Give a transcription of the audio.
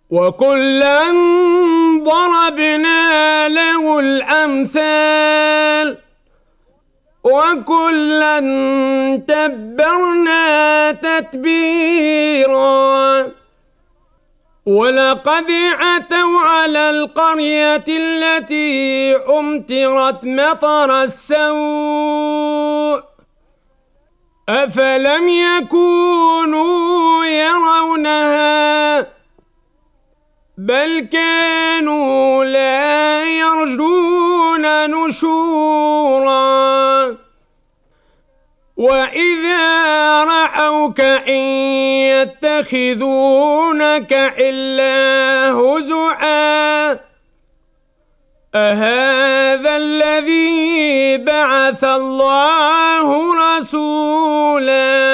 وكلا ضربنا له الأمثال وكلا تبرنا تتبيرا ولقد عتوا على القرية التي أمطرت مطر السوء أفلم يكونوا يرونها بل كانوا لا يرجون نشورا وإذا رأوك إن يتخذونك إلا هزؤا أهذا الذي بعث الله رسولا